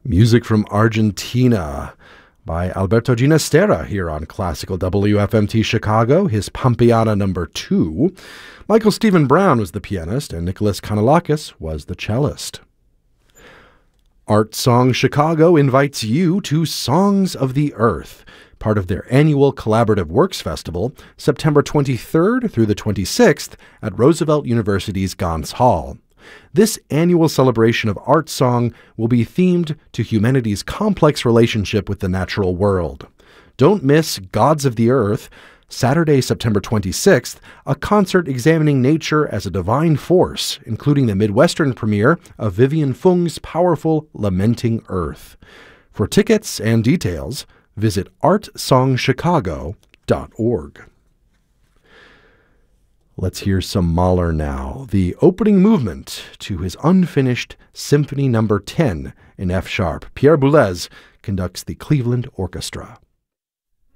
Music from Argentina by Alberto Ginastera here on Classical WFMT Chicago, his Pampeana No. 2. Michael Stephen Brown was the pianist, and Nicholas Kanellakis was the cellist. Art Song Chicago invites you to Songs of the Earth, part of their annual Collaborative Works Festival, September 23rd through the 26th at Roosevelt University's Gance Hall. This annual celebration of art song will be themed to humanity's complex relationship with the natural world. Don't miss Gods of the Earth, Saturday, September 26th, a concert examining nature as a divine force, including the Midwestern premiere of Vivian Fung's powerful Lamenting Earth. For tickets and details, visit artsongchicago.org. Let's hear some Mahler now, the opening movement to his unfinished Symphony No. 10 in F-sharp. Pierre Boulez conducts the Cleveland Orchestra.